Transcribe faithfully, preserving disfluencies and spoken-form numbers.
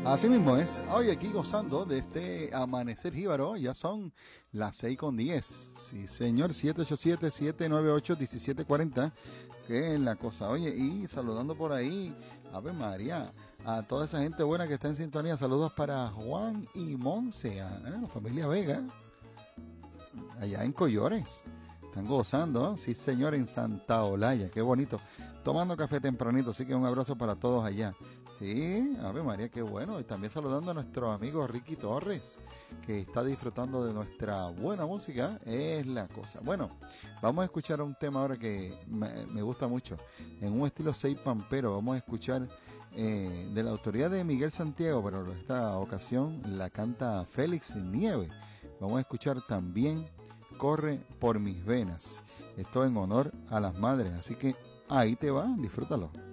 Así mismo es. Hoy aquí gozando de este amanecer jíbaro. Ya son las seis con diez. Sí, señor. siete ocho siete, siete nueve ocho, uno siete cuatro cero. ¿Qué es la cosa? Oye, y saludando por ahí, Ave María, a toda esa gente buena que está en sintonía. Saludos para Juan y Monse, a la familia Vega, allá en Collores. Están gozando, ¿eh? Sí, señor, en Santa Olaya. Qué bonito. Tomando café tempranito, así que un abrazo para todos allá. Sí, Ave María, qué bueno. Y también saludando a nuestro amigo Ricky Torres, que está disfrutando de nuestra buena música. Es la cosa. Bueno, vamos a escuchar un tema ahora que me, me gusta mucho. En un estilo seis pampero, vamos a escuchar eh, de la autoría de Miguel Santiago, pero en esta ocasión la canta Félix Nieve. Vamos a escuchar también Corre por mis venas. Esto en honor a las madres, así que ahí te va, disfrútalo.